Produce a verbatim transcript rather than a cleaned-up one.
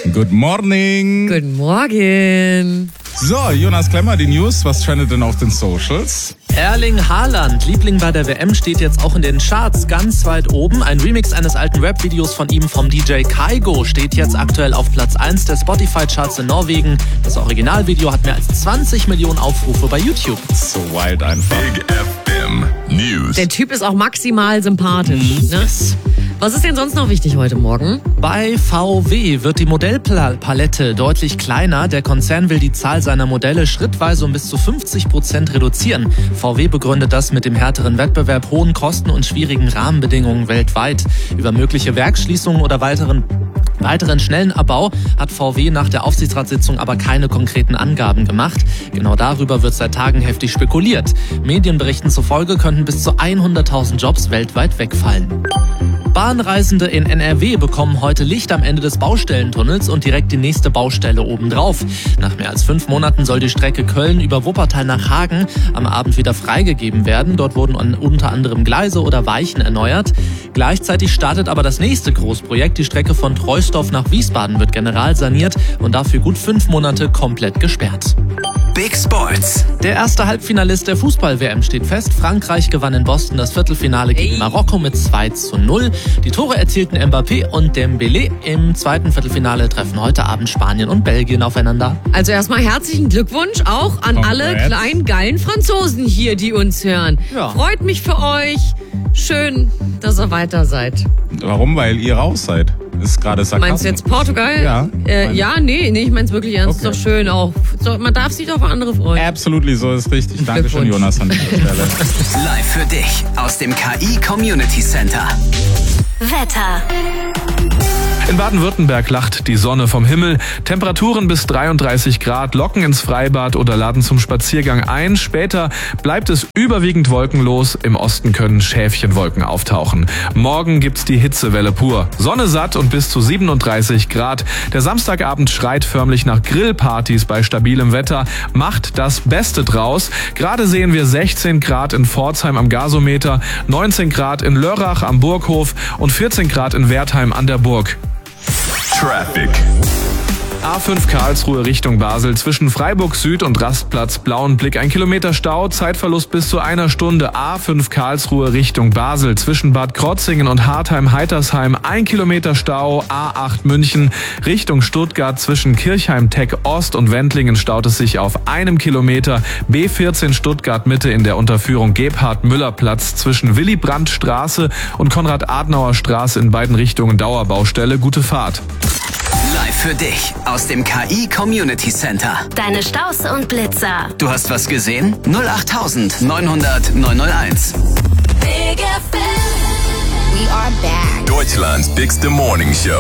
Good morning. Guten Morgen. So, Jonas Klemmer, die News. Was trendet denn auf den Socials? Erling Haaland, Liebling bei der W M, steht jetzt auch in den Charts ganz weit oben. Ein Remix eines alten Rap-Videos von ihm vom D J Kygo steht jetzt aktuell auf Platz eins der Spotify-Charts in Norwegen. Das Originalvideo hat mehr als zwanzig Millionen Aufrufe bei YouTube. So wild einfach. Big F M News. Der Typ ist auch maximal sympathisch. Mhm. Ne? Was ist denn sonst noch wichtig heute Morgen? Bei V W wird die Modellpalette deutlich kleiner. Der Konzern will die Zahl seiner Modelle schrittweise um bis zu fünfzig Prozent reduzieren. V W begründet das mit dem härteren Wettbewerb, hohen Kosten und schwierigen Rahmenbedingungen weltweit. Über mögliche Werksschließungen oder weiteren Weiteren schnellen Abbau hat V W nach der Aufsichtsratssitzung aber keine konkreten Angaben gemacht. Genau darüber wird seit Tagen heftig spekuliert. Medienberichten zufolge könnten bis zu hunderttausend Jobs weltweit wegfallen. Bahnreisende in N R W bekommen heute Licht am Ende des Baustellentunnels und direkt die nächste Baustelle obendrauf. Nach mehr als fünf Monaten soll die Strecke Köln über Wuppertal nach Hagen am Abend wieder freigegeben werden. Dort wurden unter anderem Gleise oder Weichen erneuert. Gleichzeitig startet aber das nächste Großprojekt. Die Strecke von Treusdorf nach Wiesbaden wird generalsaniert und dafür gut fünf Monate komplett gesperrt. Big Sports. Der erste Halbfinalist der Fußball-W M steht fest. Frankreich gewann in Boston das Viertelfinale gegen Marokko mit zwei zu null. Die Tore erzielten Mbappé und Dembélé. Im zweiten Viertelfinale treffen heute Abend Spanien und Belgien aufeinander. Also erstmal herzlichen Glückwunsch auch an Congrats. alle kleinen, geilen Franzosen hier, die uns hören. Ja. Freut mich für euch. Schön, dass ihr weiter seid. Warum? Weil ihr raus seid. Ist gerade Sarkasmus. Meinst du jetzt Portugal? Ja. Äh, ja, nee, nee, ich mein's wirklich ernst. Okay. Ist doch schön auch. So, man darf sich doch für andere freuen. Absolutely, so ist richtig. Dankeschön, Glückwunsch. Jonas, an dieser Stelle. Live für dich aus dem K I Community Center. Wetter. In Baden-Württemberg lacht die Sonne vom Himmel. Temperaturen bis dreiunddreißig Grad locken ins Freibad oder laden zum Spaziergang ein. Später bleibt es überwiegend wolkenlos. Im Osten können Schäfchenwolken auftauchen. Morgen gibt's die Hitzewelle pur. Sonne satt und bis zu siebenunddreißig Grad. Der Samstagabend schreit förmlich nach Grillpartys bei stabilem Wetter. Macht das Beste draus. Gerade sehen wir sechzehn Grad in Pforzheim am Gasometer, neunzehn Grad in Lörrach am Burghof und vierzehn Grad in Wertheim an der Burg. Traffic. A fünf Karlsruhe Richtung Basel zwischen Freiburg Süd und Rastplatz Blauenblick. Ein Kilometer Stau, Zeitverlust bis zu einer Stunde. A fünf Karlsruhe Richtung Basel zwischen Bad Krotzingen und Hartheim-Heitersheim. Ein Kilometer Stau. A acht München Richtung Stuttgart zwischen Kirchheim-Tech Ost und Wendlingen staut es sich auf einem Kilometer. B vierzehn Stuttgart Mitte in der Unterführung Gebhard-Müller-Platz zwischen Willy-Brandt-Straße und Konrad-Adenauer-Straße in beiden Richtungen Dauerbaustelle. Gute Fahrt. Live für dich aus dem K I Community Center. Deine Staus und Blitzer. Du hast was gesehen? null acht neunhundert neunhunderteins. Big F M. We are back. Deutschlands Bigste Morning Show.